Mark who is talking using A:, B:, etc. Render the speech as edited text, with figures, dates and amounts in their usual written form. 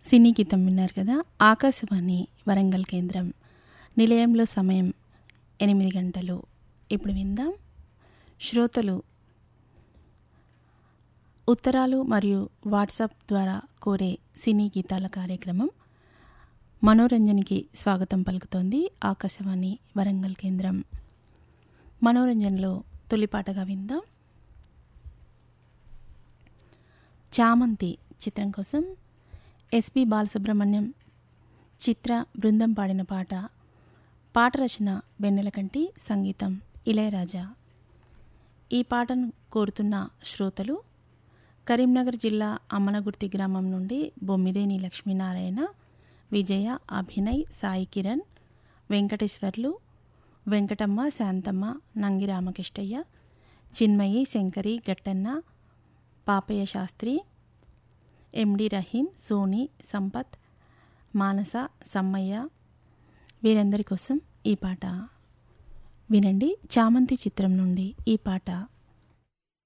A: సినీ గీతం విన్నారు కదా. ఆకాశవాణి వరంగల్ కేంద్రం. నిలయంలో సమయం 8 గంటలు. ఇప్పుడు విందాం శ్రోతలు ఉత్తరాలు మరియు వాట్సాప్ ద్వారా కోరే సినీ గీతాల కార్యక్రమం మనోరంజన్కి స్వాగతం పలుకుతోంది ఆకాశవాణి వరంగల్ కేంద్రం. మనోరంజన్లో తొలిపాటగా విందాం చామంతి చిత్రం కోసం ఎస్పి బాలసుబ్రహ్మణ్యం, చిత్ర బృందం పాడిన పాట. పాట రచన వెన్నెలకంటి, సంగీతం ఇళయరాజా. ఈ పాటను కోరుతున్న శ్రోతలు కరీంనగర్ జిల్లా అమ్మనగుర్తి గ్రామం నుండి బొమ్మిదేని లక్ష్మీనారాయణ, విజయ, అభినయ్, సాయి కిరణ్, వెంకటేశ్వర్లు, వెంకటమ్మ, శాంతమ్మ, నంగి రామకృష్ణయ్య, చిన్మయి, శంకరి, గట్టన్న, పాపయ్య శాస్త్రి, ఎండి రహీం, సోని, సంపత్, మానస, సమ్మయ్య వీరందరి కోసం ఈ పాట వినండి. చామంతి చిత్రం నుండి ఈ పాట.